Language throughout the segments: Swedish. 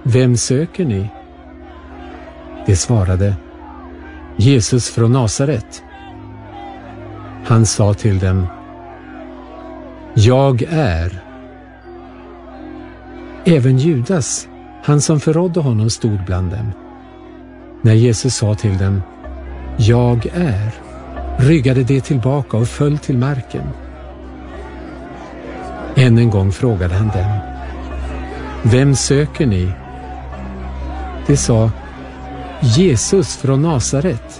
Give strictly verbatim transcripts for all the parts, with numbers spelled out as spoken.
Vem söker ni? De svarade: Jesus från Nasaret. Han sa till dem: Jag är. Även Judas, han som förrådde honom, stod bland dem. När Jesus sa till dem: Jag är, ryggade de tillbaka och föll till marken. Än en gång frågade han dem: Vem söker ni? De sa: Jesus från Nasaret.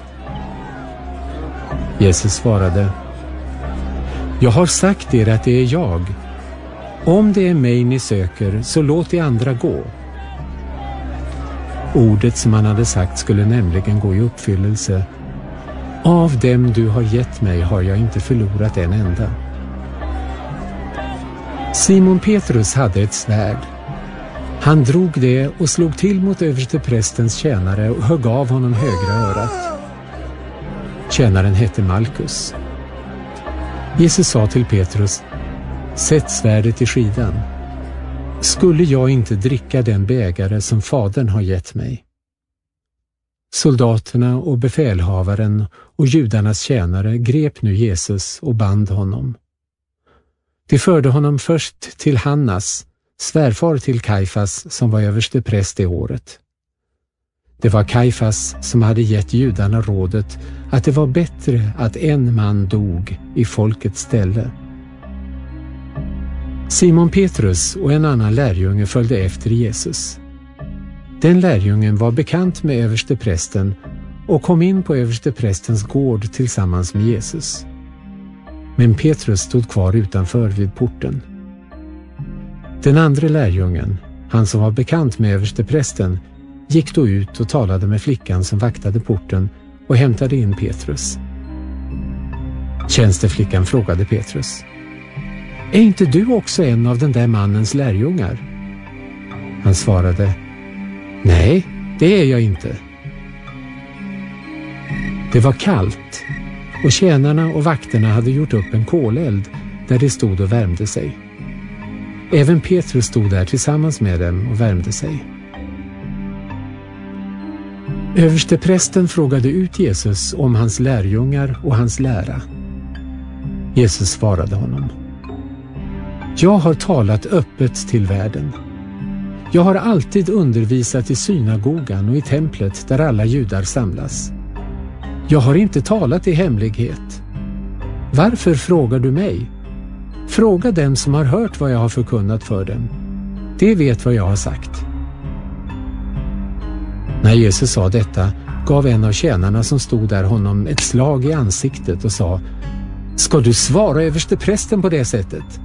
Jesus svarade: Jag har sagt er att det är jag. Om det är mig ni söker, så låt de andra gå. Ordet som han hade sagt skulle nämligen gå i uppfyllelse: Av dem du har gett mig har jag inte förlorat en enda. Simon Petrus hade ett svärd. Han drog det och slog till mot översteprästens tjänare och högg av honom högra örat. Tjänaren hette Malkus. Jesus sa till Petrus: Sätt svärdet i skidan. Skulle jag inte dricka den bägare som fadern har gett mig? Soldaterna och befälhavaren och judarnas tjänare grep nu Jesus och band honom. De förde honom först till Hannas, svärfar till Kajfas, som var överstepräst det året. Det var Kajfas som hade gett judarna rådet att det var bättre att en man dog i folkets ställe. Simon Petrus och en annan lärjunge följde efter Jesus. Den lärjungen var bekant med översteprästen och kom in på översteprästens gård tillsammans med Jesus. Men Petrus stod kvar utanför vid porten. Den andra lärjungen, han som var bekant med översteprästen, gick då ut och talade med flickan som vaktade porten och hämtade in Petrus. Tjänsteflickan frågade Petrus: Är inte du också en av den där mannens lärjungar? Han svarade: Nej, det är jag inte. Det var kallt och tjänarna och vakterna hade gjort upp en koleld där de stod och värmde sig. Även Petrus stod där tillsammans med dem och värmde sig. Översteprästen frågade ut Jesus om hans lärjungar och hans lära. Jesus svarade honom: Jag har talat öppet till världen. Jag har alltid undervisat i synagogan och i templet där alla judar samlas. Jag har inte talat i hemlighet. Varför frågar du mig? Fråga dem som har hört vad jag har förkunnat för dem. De vet vad jag har sagt. När Jesus sa detta gav en av tjänarna som stod där honom ett slag i ansiktet och sa: Ska du svara översteprästen på det sättet?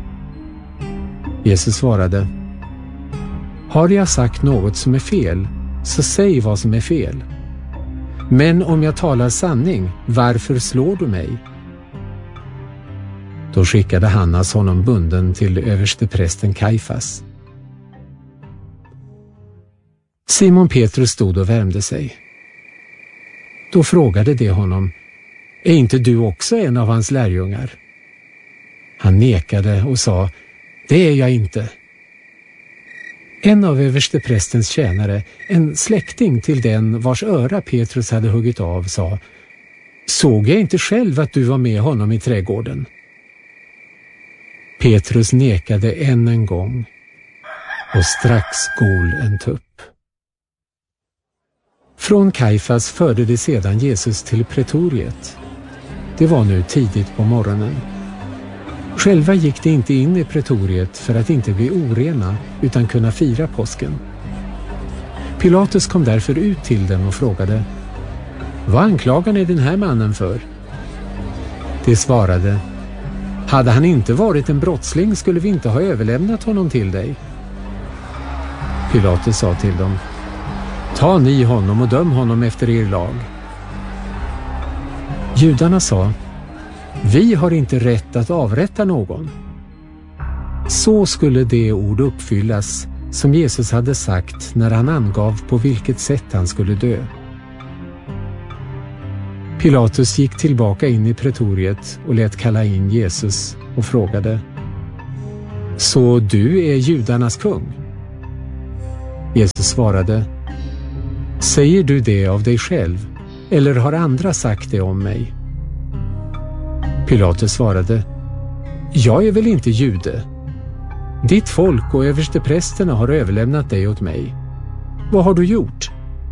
Jesus svarade: Har jag sagt något som är fel, så säg vad som är fel. Men om jag talar sanning, varför slår du mig? Då skickade Hannas honom bunden till översteprästen Kajfas. Simon Petrus stod och värmde sig. Då frågade de honom: Är inte du också en av hans lärjungar? Han nekade och sa: Det är jag inte. En av översteprästens tjänare, en släkting till den vars öra Petrus hade huggit av, sa: Såg jag inte själv att du var med honom i trädgården? Petrus nekade än en gång, och strax gol en tupp. Från Kajfas förde de sedan Jesus till pretoriet. Det var nu tidigt på morgonen. Själva gick de inte in i pretoriet för att inte bli orena utan kunna fira påsken. Pilatus kom därför ut till dem och frågade: Vad anklagar ni den här mannen för? De svarade: Hade han inte varit en brottsling skulle vi inte ha överlämnat honom till dig. Pilatus sa till dem: Ta ni honom och döm honom efter er lag. Judarna sa: Vi har inte rätt att avrätta någon. Så skulle det ord uppfyllas som Jesus hade sagt när han angav på vilket sätt han skulle dö. Pilatus gick tillbaka in i pretoriet och lät kalla in Jesus och frågade: Så du är judarnas kung? Jesus svarade: Säger du det av dig själv, eller har andra sagt det om mig? Pilatus svarade: Jag är väl inte jude. Ditt folk och översteprästerna har överlämnat dig åt mig. Vad har du gjort?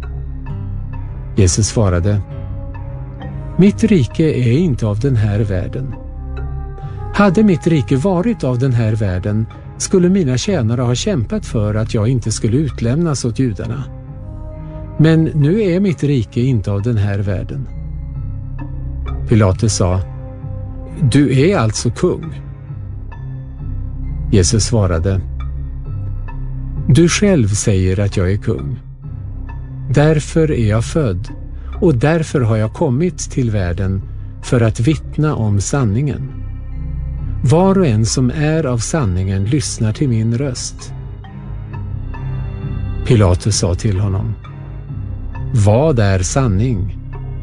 Jesus svarade: Mitt rike är inte av den här världen. Hade mitt rike varit av den här världen skulle mina tjänare ha kämpat för att jag inte skulle utlämnas åt judarna. Men nu är mitt rike inte av den här världen. Pilatus sa: Du är alltså kung. Jesus svarade: Du själv säger att jag är kung. Därför är jag född och därför har jag kommit till världen för att vittna om sanningen. Var och en som är av sanningen lyssnar till min röst. Pilatus sa till honom: Vad är sanning?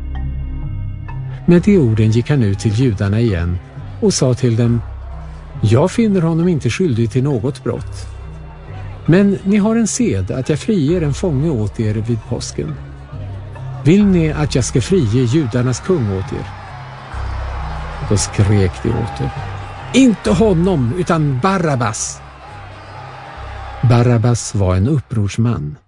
Med de orden gick han ut till judarna igen och sa till dem: Jag finner honom inte skyldig till något brott. Men ni har en sed att jag friger en fånge åt er vid påsken. Vill ni att jag ska frige judarnas kung åt er? Då skrek de åter: Inte honom, utan Barabbas! Barabbas var en upprorsman.